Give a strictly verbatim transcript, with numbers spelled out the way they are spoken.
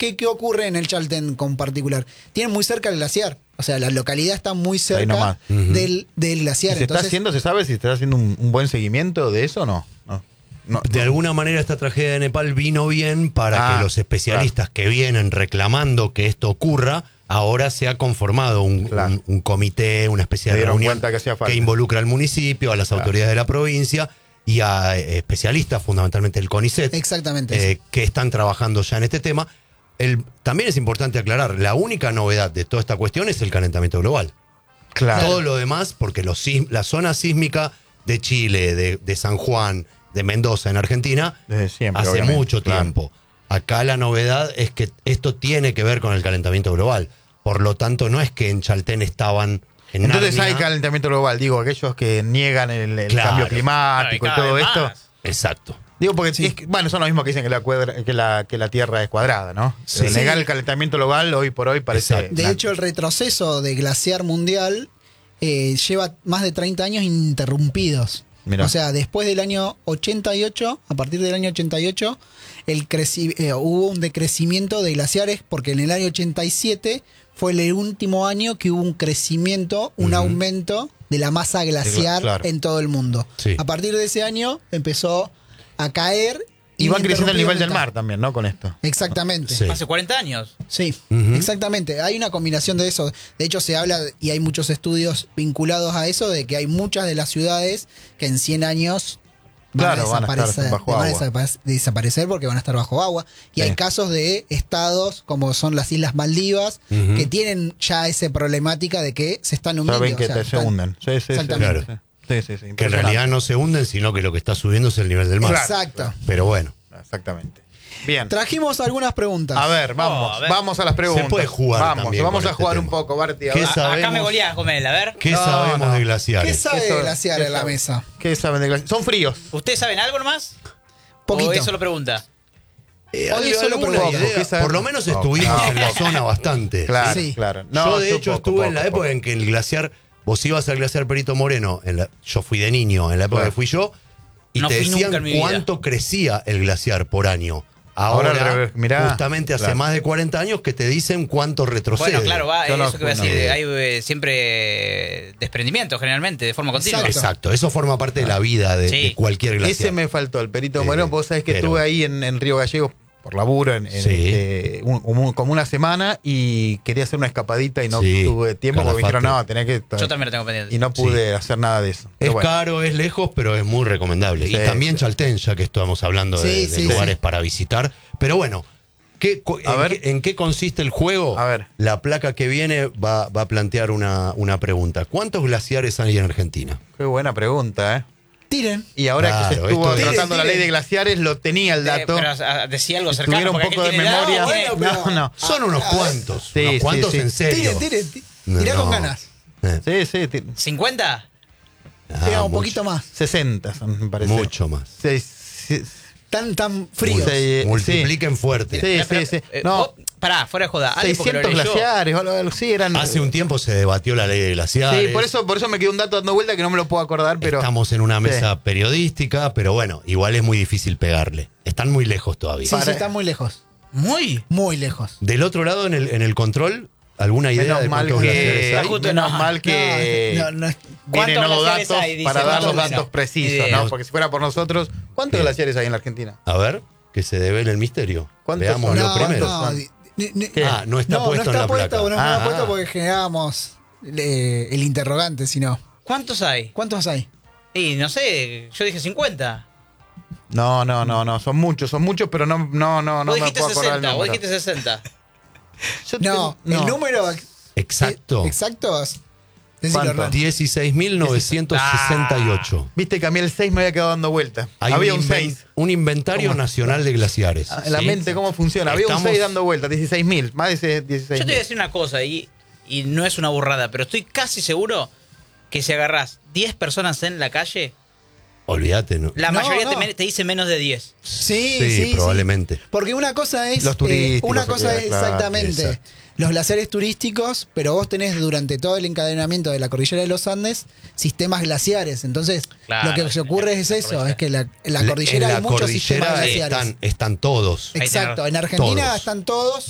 ¿qué, ¿qué ocurre en el Chaltén con particular? Tienen muy cerca el glaciar. O sea, la localidad está muy cerca del, del glaciar. ¿Se Entonces, está haciendo, se sabe si se está haciendo un, un buen seguimiento de eso o no? No. No, de no. alguna manera esta tragedia de Nepal vino bien para Ah, que los especialistas claro. que vienen reclamando que esto ocurra, ahora se ha conformado un, claro. un, un comité, una especie de reunión que, que involucra al municipio, a las claro. autoridades de la provincia y a eh, especialistas, fundamentalmente el CONICET, exactamente, eh, que están trabajando ya en este tema. El, también es importante aclarar, la única novedad de toda esta cuestión es el calentamiento global. Claro. Todo lo demás, porque los, la zona sísmica de Chile, de, de San Juan, de Mendoza en Argentina, desde siempre, hace obviamente. mucho Claro. tiempo. Acá la novedad es que esto tiene que ver con el calentamiento global. Por lo tanto, no es que en Chaltén estaban en Entonces Narnia. hay calentamiento global, digo, aquellos que niegan el, el Claro. cambio climático Claro, y y todo cada vez esto. más. Exacto. Digo, porque Sí. es que, bueno, son los mismos que dicen que la, cuadra, que la, que la Tierra es cuadrada, ¿no? Sí. El negar el calentamiento global hoy por hoy parece... Exacto. de hecho, el retroceso de glaciar mundial eh, lleva más de treinta años ininterrumpidos. Mirá. O sea, después del año ochenta y ocho, a partir del año ochenta y ocho, el creci eh, hubo un decrecimiento de glaciares porque en el año ochenta y siete fue el último año que hubo un crecimiento, un Uh-huh. aumento de la masa glaciar claro. en todo el mundo. Sí. A partir de ese año empezó a caer. Y va creciendo el nivel del ininterrumpidamente. mar también, ¿no? Con esto. Exactamente. Sí. Hace cuarenta años. Sí, Ujú. exactamente. Hay una combinación de eso. De hecho, se habla, y hay muchos estudios vinculados a eso, de que hay muchas de las ciudades que en cien años van Claro, a van a estar desaparecer, bajo van a agua. desapa- desaparecer porque van a estar bajo agua. Y Sí. hay casos de estados, como son las Islas Maldivas, Ujú. que tienen ya esa problemática de que se están hundiendo. Saben que o sea, te- se están- hunden. Sí, sí, sí. Exactamente. Sí, sí, sí, sí, Que en impresionante. realidad no se hunden, sino que lo que está subiendo es el nivel del mar. Exacto. Pero bueno. Exactamente. Bien. Trajimos algunas preguntas. A ver, vamos, Oh, a ver. vamos a las preguntas. Se puede jugar Vamos, también vamos con a este jugar tema. un poco, Barty. a ¿Qué ver. sa- Acá Sabemos- me goleás con él, a ver. ¿Qué No, sabemos no. de ¿Qué glaciares? sabe Eso- de glaciar ¿qué en la sabe? mesa? ¿Qué saben de glaciares? Son fríos. ¿Ustedes saben algo nomás? Poquito. ¿O eso lo pregunta? Eh, Hoy algo- solo alguna pregunto, idea. ¿qué sabemos? Por lo menos Poco. estuvimos No, en la poco. zona bastante. Claro, Sí. claro. yo de yo hecho poco, estuve en la poco, época poco. en que el glaciar, vos ibas al glaciar Perito Moreno, en la- yo fui de niño, en la época Claro. que fui yo, y No te fui nunca decían en mi vida. cuánto crecía el glaciar por año. Ahora Ahora, al revés, mirá. justamente hace Claro. más de cuarenta años que te dicen cuánto retrocede. Bueno, claro, va, Yo no eso que voy a fui, no. decir, hay eh, siempre eh, desprendimiento generalmente, de forma continua. Exacto. Exacto, eso forma parte de la vida de, Sí. de cualquier glaciar. Ese me faltó, el Perito Sí, Moreno. Vos sabés que pero- estuve ahí en, en Río Gallegos por laburo en, en, Sí. este, un- un- como una semana y quería hacer una escapadita y no Sí, tuve tiempo porque me dijeron, no, tenés que... Yo también lo tengo pendiente. Y no pude hacer nada de eso. Es Pero bueno. caro, es lejos, pero es muy recomendable. Sí, y también sí. Chaltén, ya que estamos hablando de, Sí, de sí, lugares sí. para visitar. Pero bueno, ¿qué, co- A en, ver. qué, en qué consiste el juego? A ver. La placa que viene va, va a plantear una, una pregunta. ¿Cuántos glaciares hay en Argentina? Qué buena pregunta, ¿eh? Tiren. Y ahora Claro, que se estuvo esto es- tratando la Tire, ley tire. de glaciares, lo tenía el Eh, dato. pero ah, decía algo Si cercano. tuviera un porque poco de aquel tiene edad, memoria. tiene- Bueno, pero- No, no. Son unos a ver. cuantos. Sí, unos sí, cuantos sí. en serio. Tiren, tiren. ti- No, Tirá con no. ganas. Eh, Sí, sí, ti- ¿cincuenta? ah, Tira un mucho, poquito más. sesenta son, me parece. Mucho más. Sí, sí, Tan, tan fríos. Sí, Multipliquen fuerte. Sí, Eh, sí, pero, sí. eh, No, vos- pará, fuera de joda. Ale, porque lo seiscientos leyó. glaciares, o algo así eran. Hace un tiempo se debatió la ley de glaciares. Sí, por eso, por eso me quedó un dato dando vuelta que no me lo puedo acordar, pero. Estamos en una Sí. mesa periodística, pero bueno, igual es muy difícil pegarle. Están muy lejos todavía. Sí, Para- sí, están muy lejos. Muy. Muy lejos. Del otro lado, en el, en el control, ¿alguna idea Menos de mal cuántos glaciares que. hay? Justo Menos no. mal que. No, no, no. Vienen ¿Cuántos los glaciares datos hay? Dice, para dar los ¿cuántos? datos No. precisos, Idea. ¿no? Porque si fuera por nosotros. ¿Cuántos Sí. glaciares hay en la Argentina? A ver, que se devele el misterio. ¿Cuántos Veamos son? lo No, primero. no, ¿Cuántos di- ni- ni- ¿Qué? Ah, no está no, puesto no en está la puesto, placa. no está Ah, puesto ah. porque generábamos eh, el interrogante, sino. ¿Cuántos hay? ¿Cuántos hay? Y no sé, yo dije cincuenta. No, no, no, no. Son muchos, son muchos, pero no, no, no, no vos me dijiste puedo acordar el sesenta, vos número. dijiste sesenta. Yo No, tengo- el número Exacto. eh, exactos. Decilo, ¿Cuánto? Hernán. dieciséis mil novecientos sesenta y ocho. Viste que a mí el seis me había quedado dando vuelta. Hay Había un, un inven- seis. un inventario ¿Cómo? nacional de glaciares. Ah, en la ¿sí? mente, ¿cómo funciona? Había un Estamos- seis dando vueltas, dieciséis mil, más de ese dieciséis Yo te voy a mil. decir una cosa, y, y no es una burrada, pero estoy casi seguro que si agarrás diez personas en la calle, Olvídate, ¿no? la No, mayoría no. Te, me- te dice menos de diez. Sí, Sí, sí, sí. probablemente. Porque una cosa es. Los turísticos, una se cosa queda es claro, exactamente exacto. los glaciares turísticos, pero vos tenés durante todo el encadenamiento de la cordillera de los Andes sistemas glaciares. Entonces, Claro, lo que se ocurre es la eso: cordillera. es que la, la Le- cordillera en hay la muchos sistemas cordillera glaciares. están, están todos. Ahí Exacto, tenés- en Argentina todos. están todos.